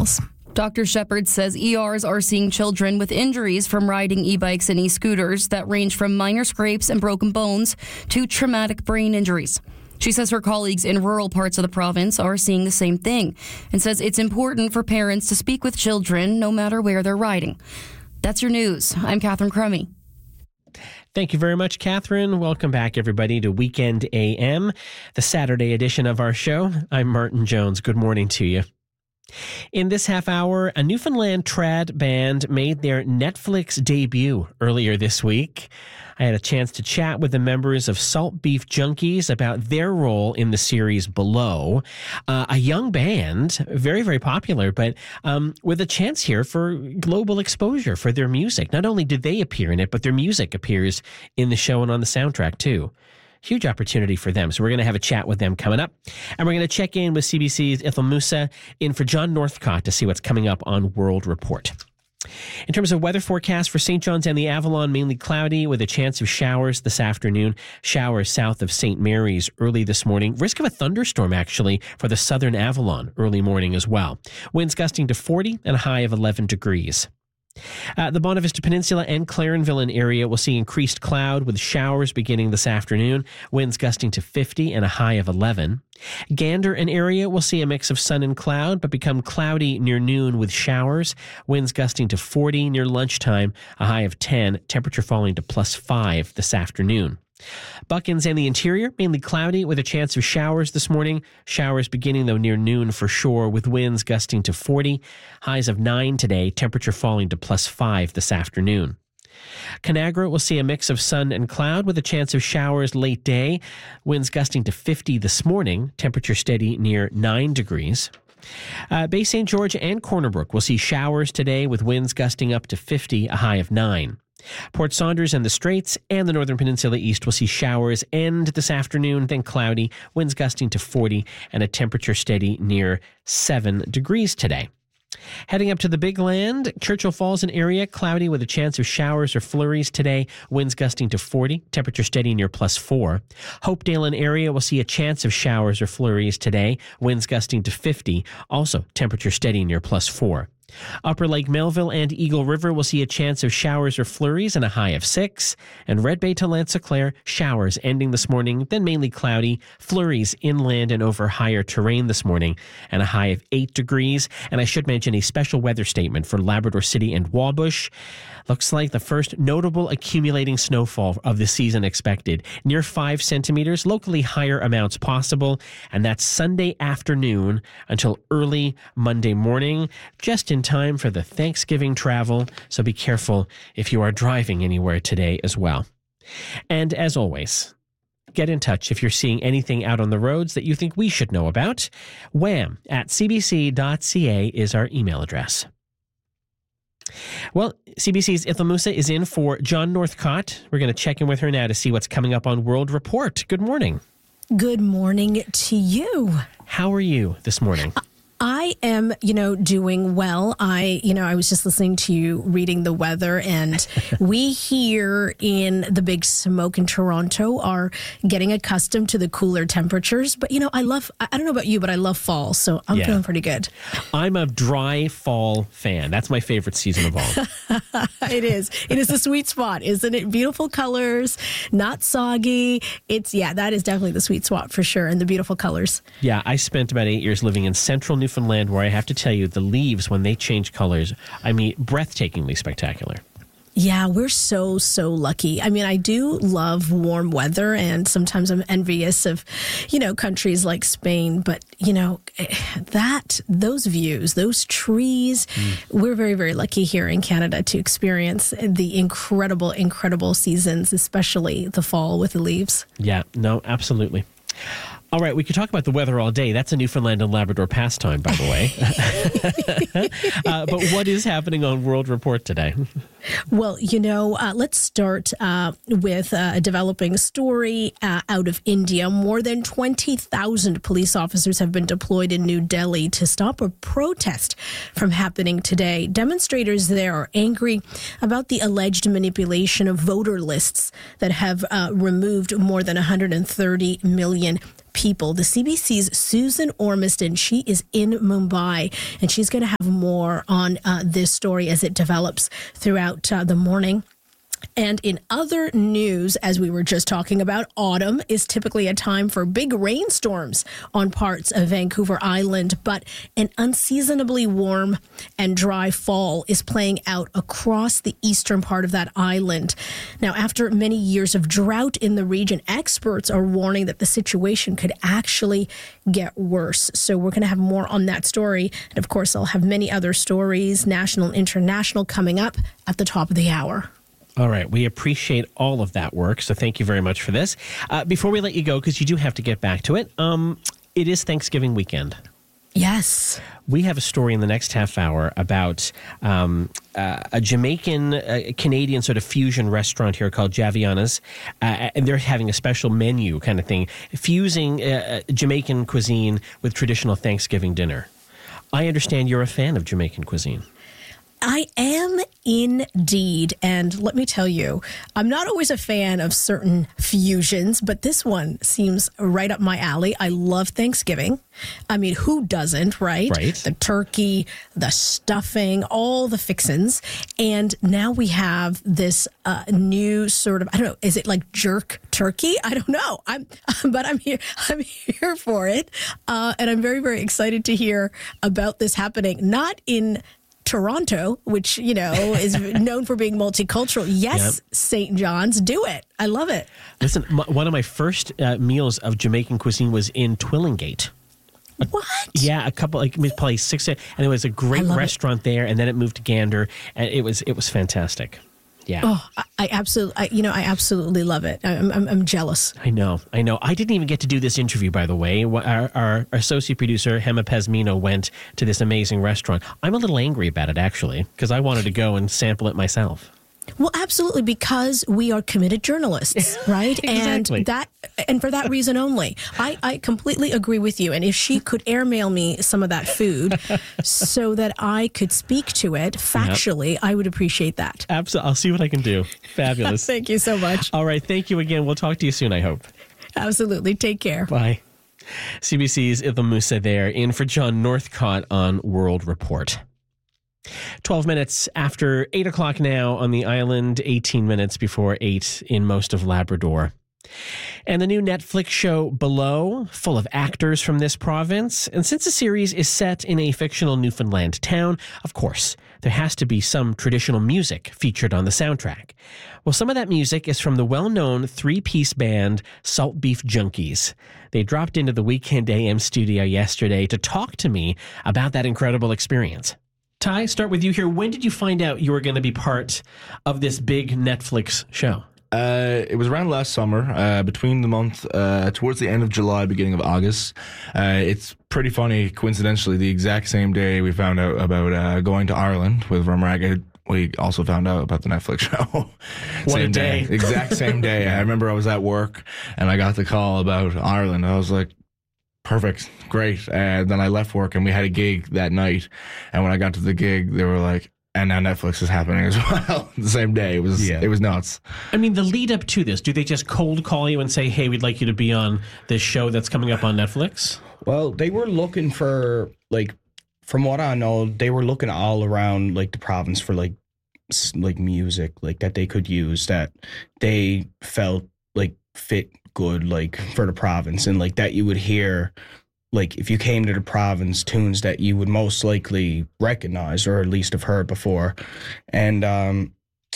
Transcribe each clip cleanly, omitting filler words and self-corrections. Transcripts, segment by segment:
details. Dr. Shepard says ERs are seeing children with injuries from riding e-bikes and e-scooters that range from minor scrapes and broken bones to traumatic brain injuries. She says her colleagues in rural parts of the province are seeing the same thing and says it's important for parents to speak with children no matter where they're riding. That's your news. I'm Catherine Crummy. Thank you very much, Catherine. Welcome back, everybody, to Weekend AM, the Saturday edition of our show. I'm Martin Jones. Good morning to you. In this half hour, a Newfoundland trad band made their Netflix debut earlier this week. I had a chance to chat with the members of Salt Beef Junkies about their role in the series Below. A young band, very, very popular, but with a chance here for global exposure for their music. Not only did they appear in it, but their music appears in the show and on the soundtrack, too. Huge opportunity for them. So we're going to have a chat with them coming up. And we're going to check in with CBC's Ithel Musa in for John Northcott to see what's coming up on World Report. In terms of weather forecast for St. John's and the Avalon, mainly cloudy with a chance of showers this afternoon. Showers south of St. Mary's early this morning. Risk of a thunderstorm, actually, for the southern Avalon early morning as well. Winds gusting to 40 and a high of 11 degrees. The Bonavista Peninsula and Clarenville area will see increased cloud with showers beginning this afternoon. Winds gusting to 50 and a high of 11. Gander and area will see a mix of sun and cloud, but become cloudy near noon with showers. Winds gusting to 40 near lunchtime, a high of 10. Temperature falling to +5 this afternoon. Buckins and the interior, mainly cloudy with a chance of showers this morning. Showers beginning, though, near noon for sure, with winds gusting to 40. Highs of 9 today, temperature falling to +5 this afternoon. Conagra will see a mix of sun and cloud with a chance of showers late day. Winds gusting to 50 this morning, temperature steady near 9 degrees. Bay St. George and Corner Brook will see showers today with winds gusting up to 50, a high of 9. Port Saunders and the Straits and the Northern Peninsula East will see showers end this afternoon, then cloudy, winds gusting to 40 and a temperature steady near 7 degrees today. Heading up to the Big Land, Churchill Falls and area, cloudy with a chance of showers or flurries today, winds gusting to 40, temperature steady near +4. Hopedale and area will see a chance of showers or flurries today, winds gusting to 50, also temperature steady near +4. Upper Lake Melville and Eagle River will see a chance of showers or flurries and a high of 6. And Red Bay to Lansinclair, showers ending this morning, then mainly cloudy, flurries inland and over higher terrain this morning, and a high of 8 degrees. And I should mention a special weather statement for Labrador City and Wabush. Looks like the first notable accumulating snowfall of the season expected, near 5 centimeters, locally higher amounts possible, and that's Sunday afternoon until early Monday morning, just in time for the Thanksgiving travel, so be careful if you are driving anywhere today as well. And as always, get in touch if you're seeing anything out on the roads that you think we should know about. wham@cbc.ca is our email address. Well, CBC's Ithel Musa is in for John Northcott. We're going to check in with her now to see what's coming up on World Report. Good morning. Good morning to you. How are you this morning? I am, doing well. I was just listening to you reading the weather, and we here in the Big Smoke in Toronto are getting accustomed to the cooler temperatures. But, I don't know about you, but I love fall, so I'm feeling pretty good. I'm a dry fall fan. That's my favorite season of all. It is. It is a sweet spot, isn't it? Beautiful colors, not soggy. That is definitely the sweet spot for sure, and the beautiful colors. Yeah, I spent about 8 years living in central Newfoundland, where I have to tell you, the leaves, when they change colors, breathtakingly spectacular. Yeah, we're so lucky. I do love warm weather, and sometimes I'm envious of, countries like Spain. But, those views, those trees, we're very, very lucky here in Canada to experience the incredible, incredible seasons, especially the fall with the leaves. Yeah, no, absolutely. All right, we could talk about the weather all day. That's a Newfoundland and Labrador pastime, by the way. But what is happening on World Report today? Well, let's start with a developing story out of India. More than 20,000 police officers have been deployed in New Delhi to stop a protest from happening today. Demonstrators there are angry about the alleged manipulation of voter lists that have removed more than 130 million people. The CBC's Susan Ormiston, she is in Mumbai, and she's going to have more on this story as it develops throughout the morning. And in other news, as we were just talking about, autumn is typically a time for big rainstorms on parts of Vancouver Island, but an unseasonably warm and dry fall is playing out across the eastern part of that island. Now, after many years of drought in the region, experts are warning that the situation could actually get worse. So we're going to have more on that story. And of course, I'll have many other stories, national and international, coming up at the top of the hour. All right. We appreciate all of that work. So thank you very much for this. Before we let you go, because you do have to get back to it, it is Thanksgiving weekend. Yes. We have a story in the next half hour about a Jamaican, Canadian sort of fusion restaurant here called Javiana's. And they're having a special menu kind of thing, fusing Jamaican cuisine with traditional Thanksgiving dinner. I understand you're a fan of Jamaican cuisine. I am indeed. And let me tell you, I'm not always a fan of certain fusions, but this one seems right up my alley. I love Thanksgiving. I mean, who doesn't, right? Right. The turkey, the stuffing, all the fixins. And now we have this new sort of, I don't know, is it like jerk turkey? I don't know. But I'm here for it. And I'm very, very excited to hear about this happening, not in Toronto, which, you know, is known for being multicultural. Yes, yep. St. John's, do it. I love it. Listen, one of my first meals of Jamaican cuisine was in Twillingate. What? Yeah, a couple, like probably 6, and it was a great restaurant there, and then it moved to Gander, and it was fantastic. Yeah. Oh, I absolutely love it. I'm jealous. I know. I didn't even get to do this interview, by the way. Our associate producer, Hema Pesmino, went to this amazing restaurant. I'm a little angry about it, actually, because I wanted to go and sample it myself. Well, absolutely, because we are committed journalists, right? Exactly. And for that reason only. I completely agree with you. And if she could airmail me some of that food so that I could speak to it factually, yep. I would appreciate that. Absolutely. I'll see what I can do. Fabulous. Thank you so much. All right. Thank you again. We'll talk to you soon, I hope. Absolutely. Take care. Bye. CBC's Itham Musa there, in for John Northcott on World Report. 12 minutes after 8 o'clock now on the island, 18 minutes before 8 in most of Labrador. And the new Netflix show Below, full of actors from this province. And since the series is set in a fictional Newfoundland town, of course, there has to be some traditional music featured on the soundtrack. Well, some of that music is from the well-known 3-piece band Salt Beef Junkies. They dropped into the Weekend AM studio yesterday to talk to me about that incredible experience. Ty, start with you here. When did you find out you were going to be part of this big Netflix show? It was around last summer, between the month, towards the end of July, beginning of August. It's pretty funny, coincidentally, the exact same day we found out about going to Ireland with Rumragged, we also found out about the Netflix show. What a day. Exact same day. I remember I was at work and I got the call about Ireland. I was like, perfect, great. And then I left work and we had a gig that night. And when I got to the gig, they were like, and now Netflix is happening as well. The same day. It was nuts. I mean, the lead up to this, do they just cold call you and say, hey, we'd like you to be on this show that's coming up on Netflix? Well, they were looking for, like, from what I know, they were looking all around, like, the province for, like music, like, that they could use that they felt, like, fit good, like, for the province, and, like, that you would hear, like, if you came to the province, tunes that you would most likely recognize or at least have heard before. And I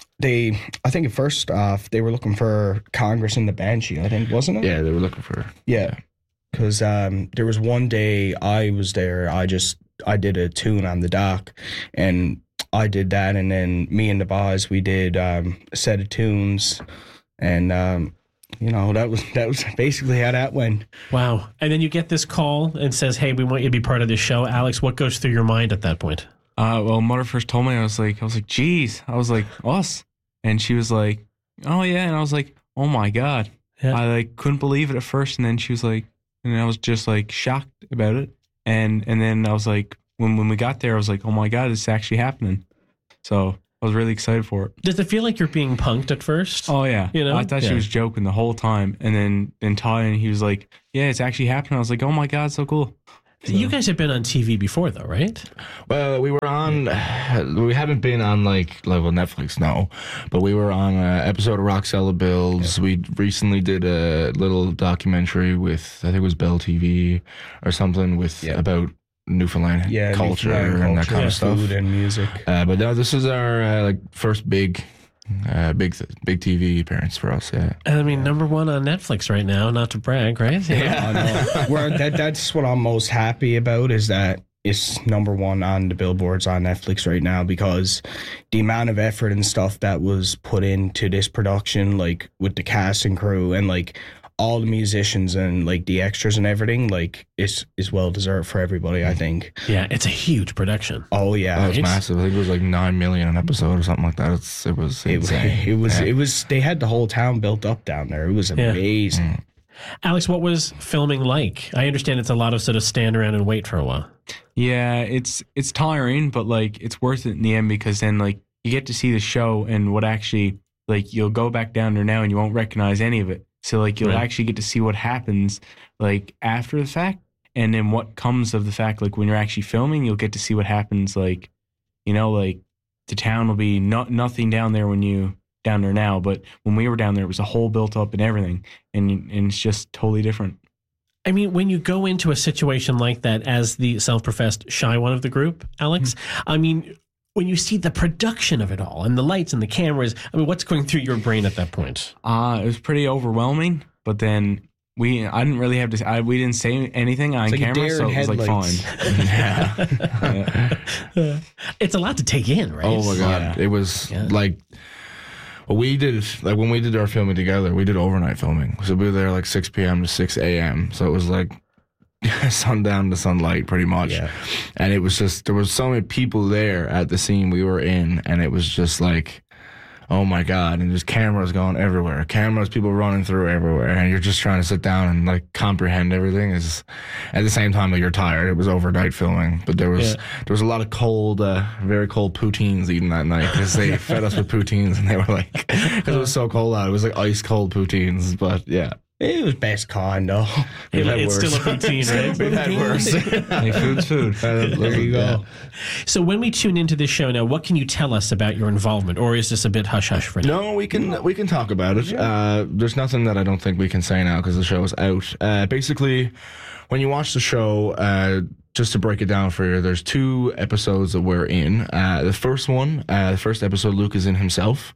think at first off, they were looking for Congress and the Banshee, I think, wasn't it? Yeah, they were looking for... Yeah, because there was one day I was there, I did a tune on the dock, and I did that, and then me and the boys, we did a set of tunes, and... you know, that was basically how that went. Wow. And then you get this call and says, hey, we want you to be part of this show. Alex, what goes through your mind at that point? Well, Mother first told me, I was like, geez. I was like, us? And she was like, oh, yeah. And I was like, oh, my God. Yeah. I, like, couldn't believe it at first. And then she was like, and I was just, like, shocked about it. And then I was like, when we got there, I was like, oh, my God, it's actually happening. So I was really excited for it. Does it feel like you're being punked at first? Oh yeah, You know? I thought she Yeah. was joking the whole time, and then Ty, and he was like, "Yeah, it's actually happening." I was like, "Oh my god, so cool." You guys have been on TV before, though, right? Well, we were on. We haven't been on like Netflix, no, but we were on an episode of Rock Solid Bills. Yeah. We recently did a little documentary with, I think it was Bell TV or something, with about Newfoundland culture and that kind of stuff, food and music. But no, this is our first big TV appearance for us. Yeah, and I mean, number one on Netflix right now. Not to brag, right? Yeah, that's what I'm most happy about, is that it's number one on the billboards on Netflix right now, because the amount of effort and stuff that was put into this production, like with the cast and crew and like all the musicians and like the extras and everything, like is well deserved for everybody, I think. Yeah, it's a huge production. Oh yeah, it was massive. I think it was like $9 million an episode or something like that. It was insane. It was. They had the whole town built up down there. It was amazing. Alex, what was filming like? I understand it's a lot of sort of stand around and wait for a while. Yeah, it's tiring, but like it's worth it in the end, because then like you get to see the show and what actually, like, you'll go back down there now and you won't recognize any of it. So like you'll actually get to see what happens like after the fact, and then what comes of the fact. Like when you're actually filming, you'll get to see what happens. Like, you know, like the town will be nothing down there when you down there now, but when we were down there, it was a whole built up and everything, and it's just totally different. I mean, when you go into a situation like that as the self-professed shy one of the group, Alex, I mean, when you see the production of it all and the lights and the cameras, I mean, what's going through your brain at that point? It was pretty overwhelming, but then I didn't really have to. We didn't say anything on camera, so it was like fine. Yeah. It's a lot to take in, right? Oh my god, it was like. Well, we did, like, when we did our filming together, we did overnight filming. So we were there like 6 p.m. to 6 a.m. So it was like sundown to sunlight, pretty much. Yeah. And it was just, there was so many people there at the scene we were in, and it was just like, oh my god, and there's cameras going everywhere, people running through everywhere, and you're just trying to sit down and like comprehend everything. Is at the same time that you're tired. It was overnight filming, but there was a lot of cold, very cold poutines eaten that night, because they fed us with poutines, and they were like, because it was so cold out, it was like ice cold poutines. But yeah. It was best kind, though. It's still a poutine, right? We've had worse. Hey, food's food. There you go. So when we tune into this show now, what can you tell us about your involvement, or is this a bit hush-hush for now? No, we can talk about it. There's nothing that I don't think we can say now, because the show is out. Basically, when you watch the show, just to break it down for you, there's 2 episodes that we're in. The first episode, Luke is in himself.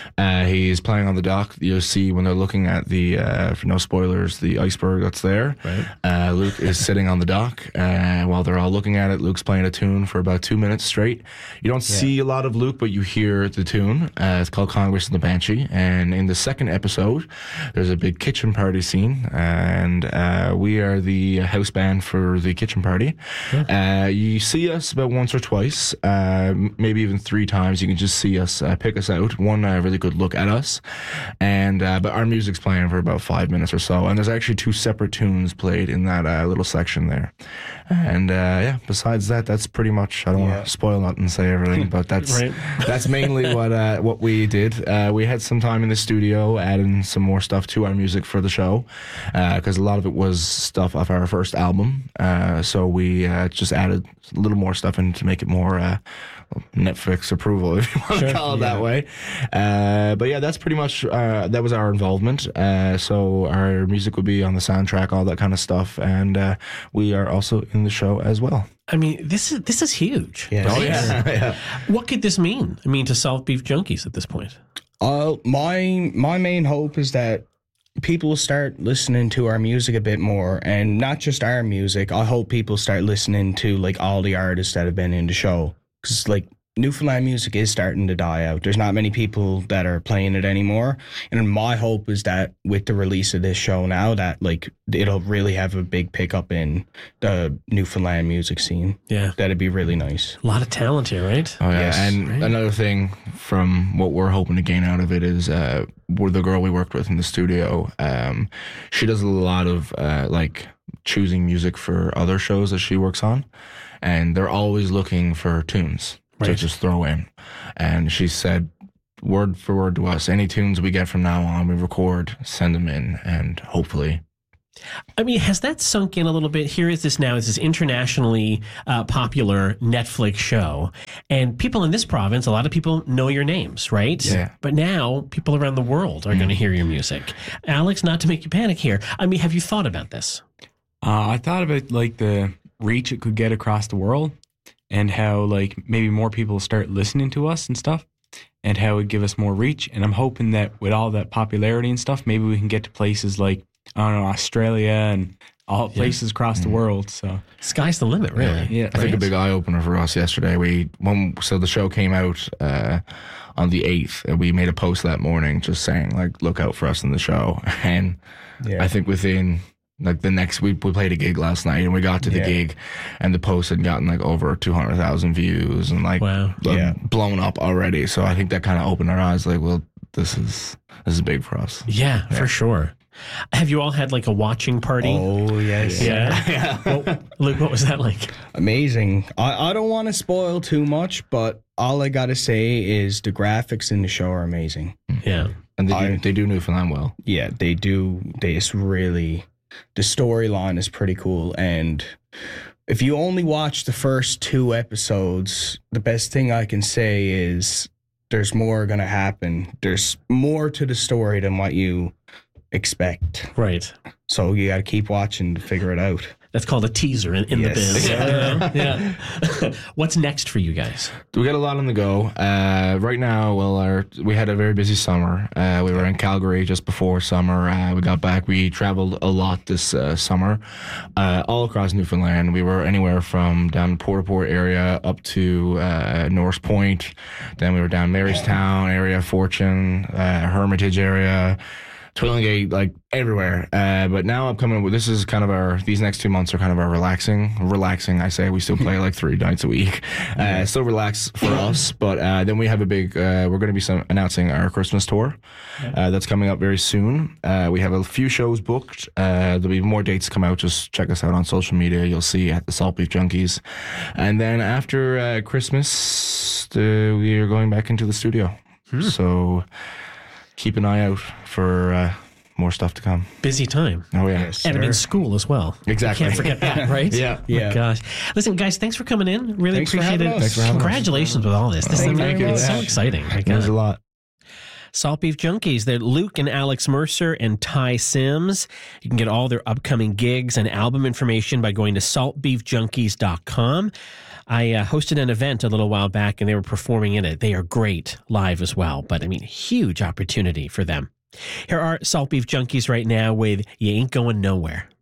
He's playing on the dock. You'll see when they're looking at the, for no spoilers, the iceberg that's there. Right. Luke is sitting on the dock. While they're all looking at it, Luke's playing a tune for about 2 minutes straight. You don't see a lot of Luke, but you hear the tune. It's called Congress and the Banshee. And in the second episode, there's a big kitchen party scene. And we are the house band for the kitchen party. Yeah. You see us about once or twice, maybe even 3 times. You can just see us, pick us out. One really good look at us, and but our music's playing for about 5 minutes or so. And there's actually 2 separate tunes played in that little section there. And besides that, that's pretty much. I don't want to spoil nothing and say everything, but that's that's mainly what we did. We had some time in the studio adding some more stuff to our music for the show, because a lot of it was stuff off our first album. So we just added a little more stuff in to make it more Netflix approval, if you want to call it that way. But yeah, that's pretty much that was our involvement. So our music would be on the soundtrack, all that kind of stuff, and we are also in the show as well. I mean, this is huge. Yes. Oh yeah. What could this mean? I mean, to Salt Beef Junkies at this point. My main hope is that people will start listening to our music a bit more, and not just our music. I hope people start listening to like all the artists that have been in the show, because like Newfoundland music is starting to die out. There's not many people that are playing it anymore, and my hope is that with the release of this show now, that like it'll really have a big pickup in the Newfoundland music scene. Yeah, that'd be really nice. A lot of talent here, right? Oh yeah, Yes. and another thing from what we're hoping to gain out of it is we're the girl we worked with in the studio. She does a lot of like choosing music for other shows that she works on, and they're always looking for tunes. to just throw in. And she said, word for word to us, any tunes we get from now on, we record, send them in, and hopefully. I mean, has that sunk in a little bit? Here is this now, is this internationally popular Netflix show. And people in this province, a lot of people know your names, right? Yeah. But now people around the world are going to hear your music. Alex, not to make you panic here. I mean, have you thought about this? I thought about like the reach it could get across the world and how like maybe more people start listening to us and stuff and how it would give us more reach. And I'm hoping that with all that popularity and stuff, maybe we can get to places like, I don't know, Australia and all places across the world. So Sky's the limit, really. Yeah. I think a big eye opener for us yesterday. So the show came out on the 8th, and we made a post that morning just saying like, look out for us in the show. And I think within like the next week, we played a gig last night, and we got to the gig, and the post had gotten like over 200,000 views and like blown up already. So I think that kind of opened our eyes. Like, well, this is big for us. Yeah, for sure. Have you all had like a watching party? Oh, yes. Yeah. Well, Luke, what was that like? Amazing. I don't want to spoil too much, but all I got to say is the graphics in the show are amazing. Yeah. And they do Newfoundland well. Yeah, they do. It's really, the storyline is pretty cool. And if you only watch the first 2 episodes, the best thing I can say is there's more going to happen. There's more to the story than what you expect. Right. So you got to keep watching to figure it out. That's called a teaser in the biz. Yeah. What's next for you guys? We got a lot on the go. Right now, we had a very busy summer. We were in Calgary just before summer. We got back. We traveled a lot this summer, all across Newfoundland. We were anywhere from down Port area up to North Point. Then we were down Marystown area, Fortune, Hermitage area, Twillingate, like everywhere. But now I'm coming with, this is kind of these next 2 months are kind of our relaxing, I say. We still play like 3 nights a week. Still relax for us. But then we have a big, we're going to be announcing our Christmas tour. That's coming up very soon. We have a few shows booked. There'll be more dates come out. Just check us out on social media. You'll see at the Salt Beef Junkies. And then after Christmas, we are going back into the studio. So keep an eye out for more stuff to come. Busy time. Oh, yeah. Yes, And I'm in sir. school as well. Exactly. Can't forget that, right? Yeah. Oh my gosh. Listen, guys, thanks for coming in. Really Thanks for appreciate having it. us. Thanks for having us. Congratulations with all this. This Thank is you very much. so exciting. My There's God. a lot. Salt Beef Junkies. They're Luke and Alex Mercer and Ty Sims. You can get all their upcoming gigs and album information by going to saltbeefjunkies.com. I hosted an event a little while back, and they were performing in it. They are great live as well, but I mean, huge opportunity for them. Here are Salt Beef Junkies right now with You Ain't Going Nowhere.